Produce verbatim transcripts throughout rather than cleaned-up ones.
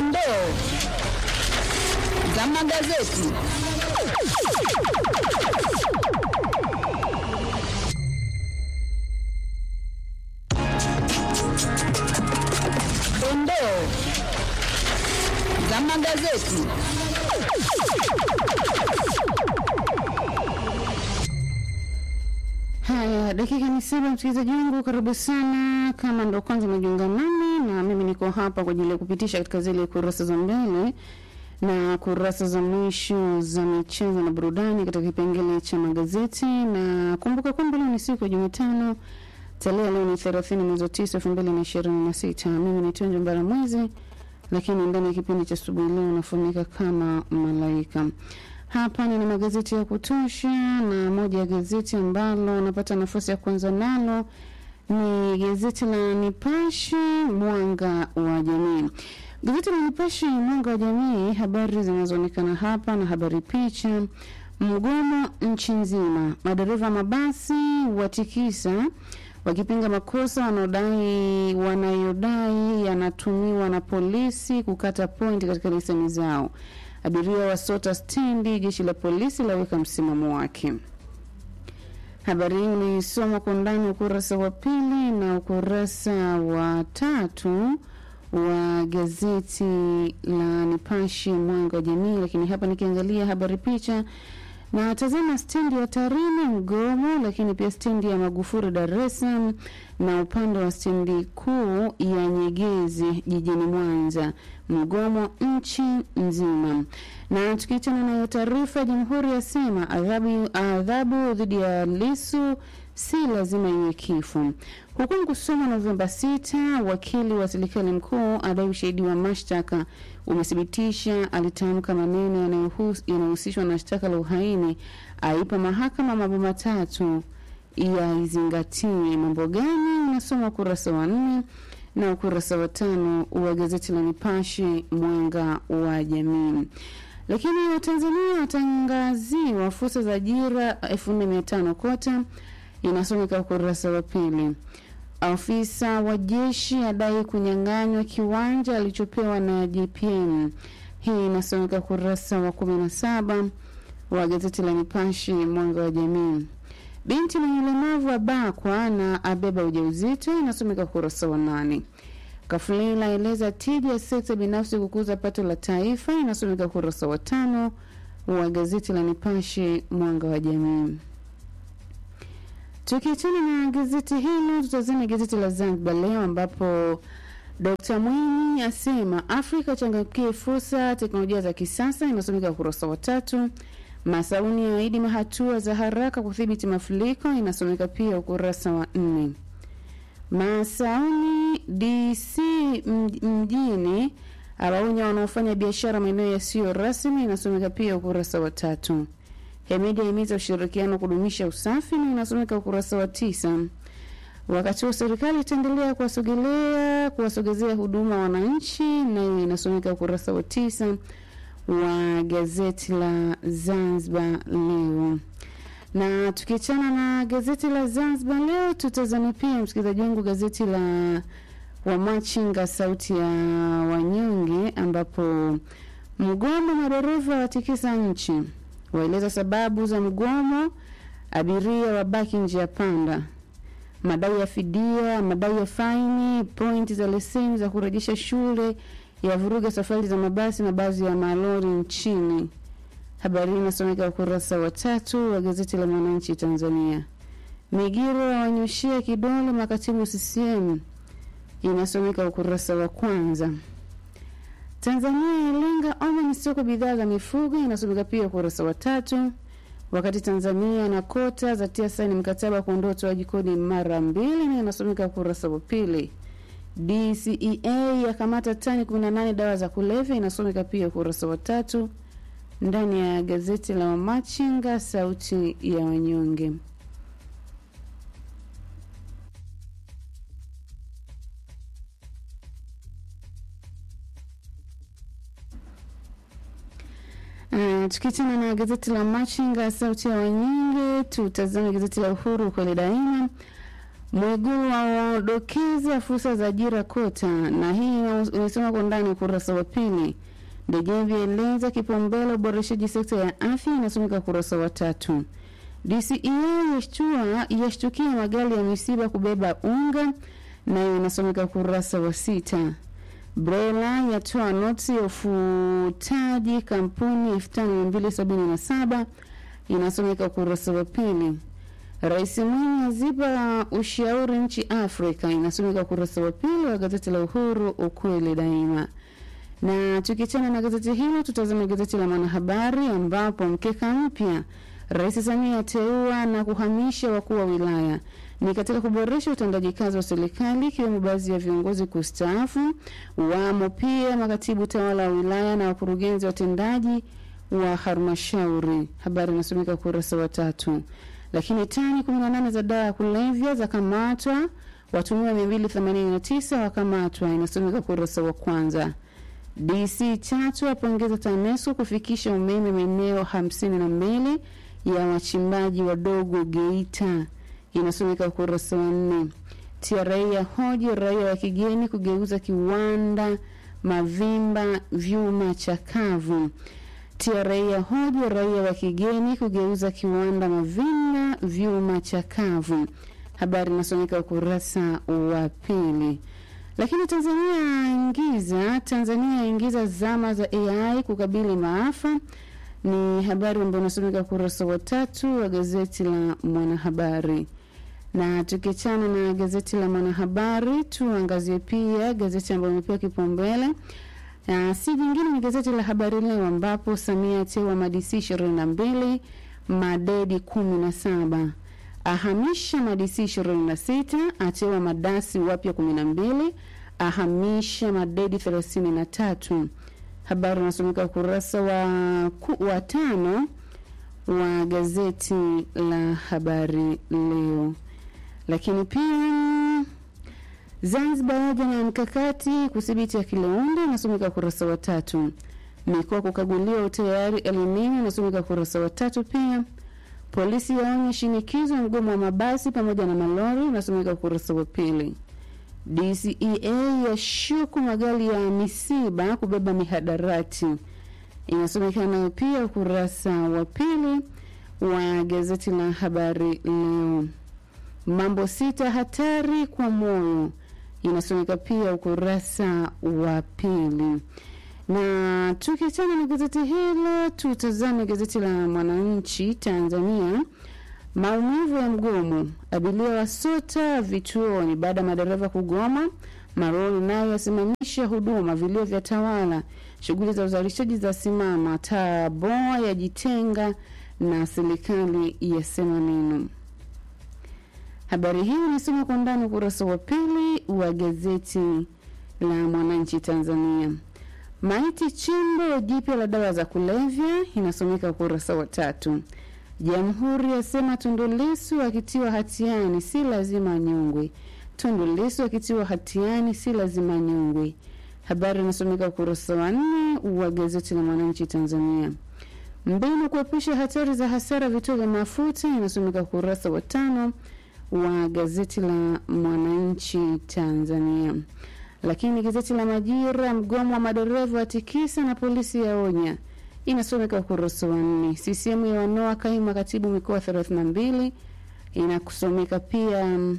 Dondoo za magazeti. Dondoo za magazeti. Haya, dakika ni saba msikilizaji wangu, karibu sana kama ndo kwanza umejiunga nami, na mimi niko hapa kwa ajili ya kupitisha katika zile kurasa za mbele na kurasa za mwisho za michezo na burudani katika kipengele cha magazeti. Na kumbuka kwamba leo ni siku ya Jumatano, tarehe leo ni thelathini mwezi wa tisa elfu mbili na ishirini na sita. Mimi ni Tonjo Mbara Mwezi, lakini ndani ya kipindi cha asubuhi leo nafunika kama malaika. Hapa ni magazeti ya kutosha, na moja ya gazeti ambalo napata nafasi ya kwanza nalo ni gazeti la Nipashe Mwanga wa Jamii. Gazeti la Nipashe Mwanga wa Jamii, habari zinazoonekana hapa na habari picha: mgomo nchi nzima, madereva mabasi watikisa wakipinga makosa wanodai wanayodai yanatumiwa na polisi kukata point katika leseni zao. Abiria wa sota stendi, jeshi la polisi laweka msimamo wake. Habari hii unaisoma kwa ndani ukurasa wa pili na ukurasa wa tatu wa gazeti la Nipashe Mwanga wa Jamii. Lakini hapa nikiangalia habari picha, na tazama stendi ya Tarime mgomo, lakini pia stendi ya Magufuli Dar es Salaam, na upande wa stendi kuu ya Nyegezi jijini Mwanza, mgomo nchi nzima. Na tukiachana na taarifa, Jamhuri yasema adhabu adhabu dhidi ya Lissu si lazima iwe kifo. Hukumu kusoma Novemba sita, wakili wa serikali mkuu adai ushahidi wa mashtaka umethibitisha alitamka maneno yanayohusishwa na shtaka la uhaini, aipa mahakama mambo matatu ya izingatie. Mambo gani? Unasoma ukurasa wa nne na ukurasa wa tano wa gazeti la Nipashe Mwanga wa Jamii. Lakini Watanzania watangaziwa fursa za ajira elfu nne mia tano kota, inasomeka ukurasa wa pili. Afisa wa jeshi adai kunyang'anywa kiwanja alichopewa na J P M. Hii inasomeka ukurasa wa kumi na saba wa gazeti la Nipashe Mwanga wa Jamii. Binti mwenye ulemavu abakwa na abeba ujauzito, inasomeka ukurasa wa nane. Kafulila eleza tija ya sekta binafsi kukuza pato la taifa, inasomeka ukurasa wa tano wa gazeti la Nipashe Mwanga wa Jamii. Tukiachana na gazeti hilo, tutazame gazeti la Zanzibar Leo, ambapo Dokta Mwinyi asema Afrika changamkie fursa teknolojia za kisasa, inasomeka ukurasa wa tatu. Masauni yaahidi hatua za haraka kudhibiti mafuriko, inasomeka pia ukurasa wa nne. Masauni D C mjini awaonya wanaofanya biashara maeneo yasiyo rasmi, inasomeka pia ukurasa wa tatu. Hemedi ahimiza ushirikiano kudumisha usafi, na inasomeka ukurasa wa tisa. Wakati wa serikali itaendelea kuwasogelea kuwasogezea huduma wananchi, na inasomeka ukurasa wa tisa wa gazeti la Zanzibar Leo. Na tukiachana na gazeti la Zanzibar Leo, tutazame pia msikilizaji wangu gazeti la Wamachinga Sauti ya Wanyonge, ambapo mgomo madereva watikisa nchi, waeleza sababu za mgomo, abiria wabaki njia panda, madai ya fidia, madai ya faini, pointi za leseni za kurejesha shule ya vuruga safari za mabasi na baadhi ya malori nchini. Habari inasomeka ukurasa wa tatu wa gazeti la Mwananchi Tanzania. Migiro wanyoshia kidole makatibu C C M, inasomeka ukurasa wa kwanza. Tanzania yalenga omani soko bidhaa za mifugo, inasomeka pia ukurasa wa tatu. Wakati Tanzania na kota za tia saini mkataba kuondoa utoaji kodi mara mbili, na inasomeka ukurasa wa pili. D C E A yakamata tani kumi na nane dawa za kulevya, inasomeka pia ukurasa wa tatu ndani ya gazeti la Wamachinga Sauti ya Wanyonge. Uh, tukitana na gazeti la Machinga Sauti ya Wanyonge, tutazame gazeti la Uhuru Kweli Daima. Mwigulu waodokeza fursa za ajira kota, na hii inasoma kwa ndani ukurasa wa pili. Ndejembi eleza kipaumbele uboreshaji sekta ya afya, inasomeka ukurasa wa tatu. D C E A yashtua yashtukia magari ya misiba kubeba unga, na inasomeka ukurasa wa sita. Brela yatoa noti ya ufutaji kampuni elfu tano mia mbili sabini na saba, inasomeka ukurasa wa pili. Rais Mwinyi azipa ushauri nchi Afrika, inasomeka ukurasa wa pili wa gazeti la Uhuru, ukweli daima. Na tukichana na gazeti hilo, tutazame gazeti la Mwanahabari ambapo mkeka mpya Rais Samia ateua na kuhamisha wakuu wa wilaya ni katika kuboresha utendaji kazi wa serikali, kiwemo baadhi ya viongozi kustaafu. Wamo pia makatibu tawala wa wilaya na wakurugenzi watendaji wa halmashauri. Habari inasomeka ukurasa wa tatu. Lakini tani kumi na nane za dawa ya kulevya za kamatwa, watumiwa mia mbili themanini na tisa wakamatwa, inasomeka ukurasa wa kwanza. D C Chato apongeza TANESCO kufikisha umeme maeneo hamsini na mbili ya wachimbaji wadogo Geita, inasomeka ukurasa wa nne. T R A ya hoji raia wa kigeni kugeuza kiwanda Mavimba vyuma chakavu. T R A ya hoji raia wa kigeni kugeuza kiwanda Mavimba vyuma chakavu. Habari inasomeka ukurasa wa pili. Lakini Tanzania ingiza Tanzania ingiza zama za A I kukabili maafa, ni habari ambayo inasomeka ukurasa wa tatu wa gazeti la Mwanahabari. Na tukichana na gazeti la Mwanahabari, tuangazie pia gazeti ambalo limepewa kipaumbele. Na si jingine ni gazeti la Habari Leo ambapo Samia ateua madisi ishirini na mbili, madedi kumi na saba. Ahamisha madisi ishirini na sita, ateua madasi wapya kumi na mbili, ahamisha madedi thelathini na tatu. Habari inasomeka ukurasa wa wa tano wa gazeti la Habari Leo. Lakini pia Zanzibar yaja na mkakati kudhibiti akili unde, inasomeka ukurasa wa tatu. Mikoa kukaguliwa utayari El Nino, inasomeka ukurasa wa tatu pia. Polisi yaonya shinikizo mgomo wa mabasi pamoja na malori, inasomeka ukurasa wa pili. D C E A yashuku magari ya misiba kubeba mihadarati, inasomeka nayo pia ukurasa wa pili wa gazeti la Habari Leo. Mambo sita hatari kwa moyo, inasomeka pia ukurasa wa pili. Na tukiachana na gazeti hilo, tutazame gazeti la Mwananchi Tanzania. Maumivu ya mgomo, abiria wasota vituoni baada ya madereva kugoma. Maroli nayo yasimamisha huduma, vilio vya tawala, shughuli za uzalishaji za simama, Taboa yajitenga na serikali yasema neno. Habari hii inasoma kwa ndani ukurasa wa pili wa gazeti la Mwananchi Tanzania. Maiti chimbo jipya la dawa za kulevya, inasomeka ukurasa wa tatu. Jamhuri yasema Tundu Lissu akitiwa hatiani si lazima nyongwe. Tundu Lissu akitiwa hatiani si lazima nyongwe. Habari inasomeka ukurasa wa nne wa gazeti la Mwananchi Tanzania. Mbinu kuepusha hatari za hasara vituo vya mafuta, inasomeka ukurasa wa tano wa gazeti la Mwananchi Tanzania. Lakini gazeti la Majira, mgomo wa madereva atikisa na polisi yaonya, inasomeka ukurasa wa nne. C C M ya wanoa kaimu katibu mikoa thelathini na mbili, inakusomeka pia um,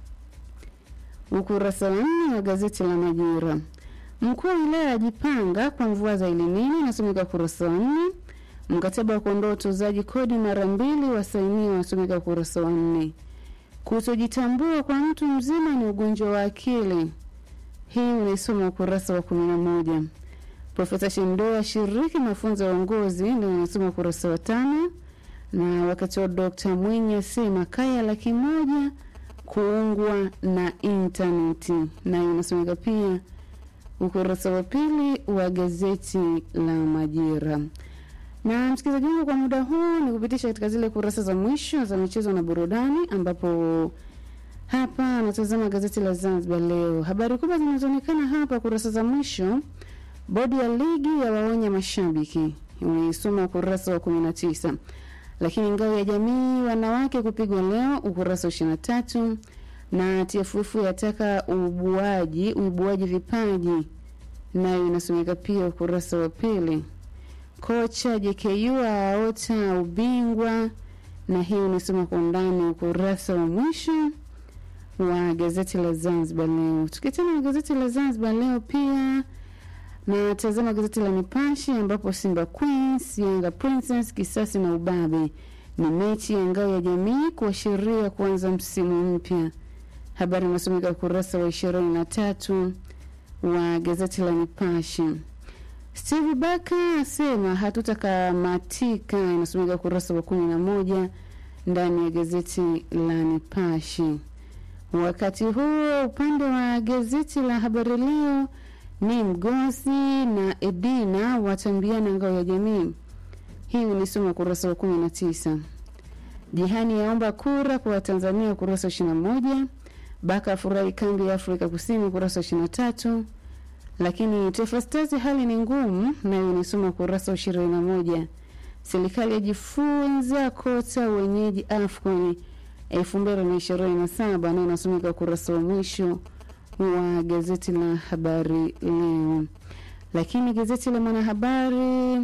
ukurasa wa nne wa gazeti la Majira. Mkuu wa wilaya ajipanga kwa mvua za El Nino, inasomeka ukurasa wa nne. Mkataba wa kuondoa utozaji kodi mara mbili wasainiwa, inasomeka ukurasa wa nne. Kutojitambua kwa mtu mzima ni ugonjwa wa akili, hii unaisoma ukurasa wa kumi na moja. Profesa Shindo ashiriki mafunzo ya uongozi, ndio inasoma ukurasa wa tano. Na wakati wa Dokta Mwinyi asema kaya laki moja kuungwa na interneti, na inasomeka pia ukurasa wa pili wa gazeti la Majira. Na msikilizaji wangu, kwa muda huu ni kupitisha katika zile kurasa za mwisho za michezo na burudani, ambapo hapa natazama gazeti la Zanzibar Leo. Habari kubwa zinazoonekana hapa kurasa za mwisho: bodi ya ligi ya waonya mashabiki, unaisoma ukurasa wa kumi na tisa. Lakini ngao ya jamii wanawake kupigwa leo, ukurasa wa ishirini na tatu. na T F F yataka uibuaji uibuaji vipaji, nayo inasomeka pia ukurasa wa pili. Kocha J K U aota ubingwa, na hiyo inasoma kwa undani ukurasa wa mwisho wa gazeti la Zanzibar Leo. Tukitana na gazeti la Zanzibar Leo pia na tazama gazeti la Nipashe, ambapo Simba Queens Yanga Princess kisasi na ubabe, ni mechi ya ngao ya jamii kuashiria kuanza msimu mpya. Habari inasomeka ukurasa wa ishirini na tatu wa gazeti la Nipashe. Steve Baka asema hatutakamatika, inasomeka ukurasa wa kumi na moja ndani ya gazeti la Nipashe. Wakati huo upande wa gazeti la Habari Leo ni Mgosi na Edina watambiana ngao ya jamii. Hii unisoma ukurasa wa kumi na tisa. Jihani yaomba kura kwa Tanzania ukurasa wa ishirini na moja. Baka furahi kambi ya Afrika Kusini ukurasa wa ishirini na tatu. Lakini Taifa Stars hali ni ngumu, na unisoma ukurasa wa ishirini na moja. Serikali yajifunza kocha wenyeji AFCON elfu mbili na ishirini na saba, na inasomeka ukurasa wa mwisho wa gazeti la Habari Leo. Lakini gazeti la Mwanahabari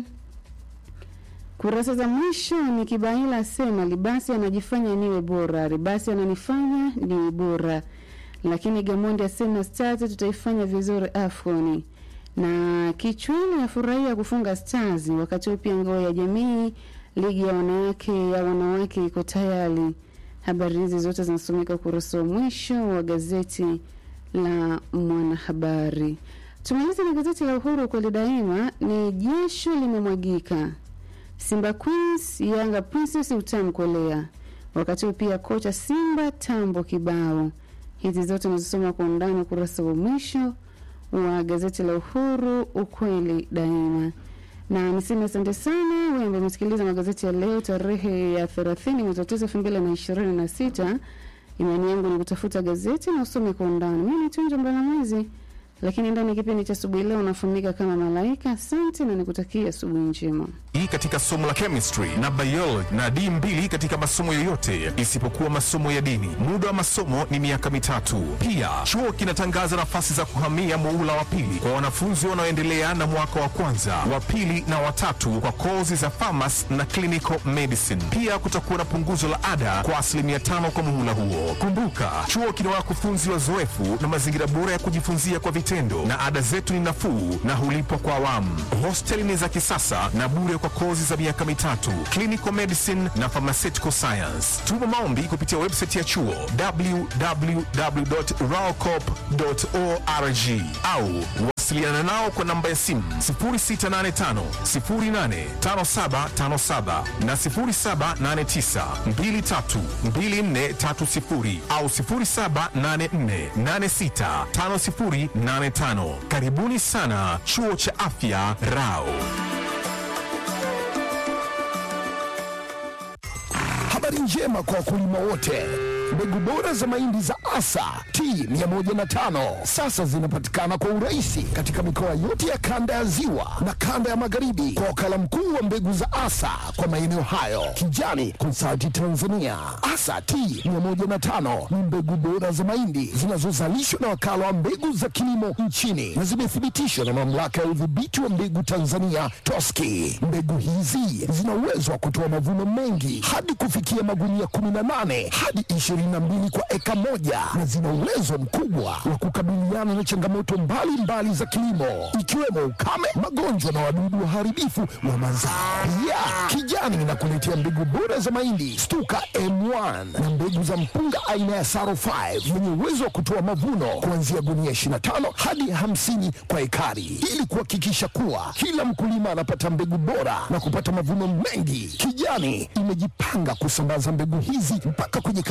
kurasa za mwisho ni Kibaila sema Libasi anajifanya niwe bora, Libasi ananifanya niwe bora. Lakini Gamondi asema Stars tutaifanya vizuri AFCON, na Kichwani afurahia kufunga Stars. Wakati pia ngao ya jamii ligi ya wanawake ya wanawake iko tayari. Habari hizi zote zinasomeka ukurasa wa mwisho wa gazeti la Mwanahabari. Tumaliza na gazeti la Uhuru kwa daima, ni jesho limemwagika. Simba Queens Yanga Princess utamkolea. Wakati pia kocha Simba tambo kibao. Hizi zote nazisoma kwa undani ukurasa wa mwisho wa gazeti la Uhuru, ukweli daima. Na niseme asante sana wewe ambaye umesikiliza magazeti ya leo tarehe ya thelathini mwezi wa tisa elfu mbili na ishirini na sita. Imani yangu ni kutafuta gazeti na usome kwa undani. Mimi ni Tunja Mbalamwezi, lakini ndani kipindi cha asubuhi leo nafunika kama malaika. Asante na nikutakia asubuhi njema. Hii katika somo la chemistry na biology na D mbili katika masomo yoyote isipokuwa masomo ya dini. Muda wa masomo ni miaka mitatu. Pia chuo kinatangaza nafasi za kuhamia muhula wa pili kwa wanafunzi wanaoendelea na mwaka wa kwanza, wa pili na watatu kwa kozi za pharmacy na clinical medicine. Pia kutakuwa na punguzo la ada kwa asilimia tano kwa muhula huo. Kumbuka, chuo kina wakufunzi wazoefu na mazingira bora ya kujifunzia kwa vitendo, na ada zetu ni nafuu na hulipwa kwa awamu. Hosteli ni za kisasa na bure kwa kozi za miaka mitatu, clinical medicine na pharmaceutical science. Tuma maombi kupitia website ya chuo w w w dot rawcorp dot org au wasiliana nao kwa namba ya simu sifuri sita nane tano sifuri nane tano saba tano saba na sifuri saba nane tisa mbili tatu mbili nne tatu sifuri au sifuri saba nane nne nane sita tano sifuri nane tano. Karibuni sana Chuo cha Afya Rao. Habari njema kwa wakulima wote. Mbegu bora za mahindi za Asa T mia moja na tano sasa zinapatikana kwa urahisi katika mikoa yote ya kanda ya Ziwa na kanda ya Magharibi kwa wakala mkuu wa mbegu za Asa kwa maeneo hayo, Kijani Consulting Tanzania. Asa T mia moja na tano ni mbegu bora za mahindi zinazozalishwa na wakala wa mbegu za kilimo nchini na zimethibitishwa na mamlaka ya udhibiti wa mbegu Tanzania TOSCI. Mbegu hizi zina uwezo wa kutoa mavuno mengi hadi kufikia magunia kumi na nane hadi ishirini na mbili kwa eka moja, na zina uwezo mkubwa wa kukabiliana na changamoto mbalimbali mbali za kilimo ikiwemo ukame, magonjwa na wadudu waharibifu wa mazao. Pia Kijani inakuletea mbegu bora za mahindi Stuka M moja na mbegu za mpunga aina ya Saro tano yenye uwezo wa kutoa mavuno kuanzia gunia ishirini na tano hadi hamsini kwa ekari, ili kuhakikisha kuwa kila mkulima anapata mbegu bora na kupata mavuno mengi. Kijani imejipanga kusambaza mbegu hizi mpaka kwenye